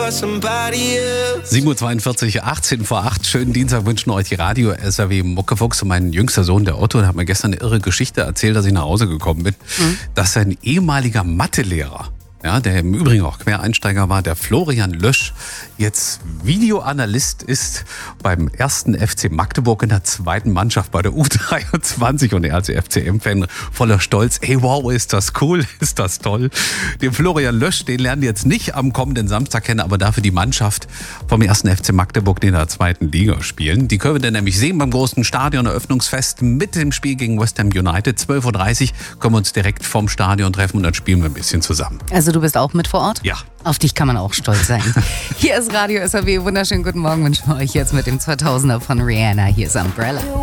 for somebody else. 7.42 Uhr, 18 vor 8. Schönen Dienstag wünschen euch die Radio-SAW Muckefuchs und mein jüngster Sohn, der Otto, hat mir gestern eine irre Geschichte erzählt, dass ich nach Hause gekommen bin, dass sein ehemaliger Mathelehrer, ja, der im Übrigen auch Quereinsteiger war, der Florian Lösch, jetzt Videoanalyst ist beim 1. FC Magdeburg in der zweiten Mannschaft bei der U23 und er als FCM-Fan voller Stolz. Ey, wow, ist das cool, ist das toll. Den Florian Lösch, den lernen wir jetzt nicht am kommenden Samstag kennen, aber dafür die Mannschaft vom 1. FC Magdeburg, die in der zweiten Liga spielen. Die können wir dann nämlich sehen beim großen Stadioneröffnungsfest mit dem Spiel gegen West Ham United. 12.30 Uhr können wir uns direkt vom Stadion treffen und dann spielen wir ein bisschen zusammen. Also du bist auch mit vor Ort? Ja. Auf dich kann man auch stolz sein. Hier ist Radio SAW. Wunderschönen guten Morgen wünschen wir euch jetzt mit dem 2000er von Rihanna. Hier ist Umbrella.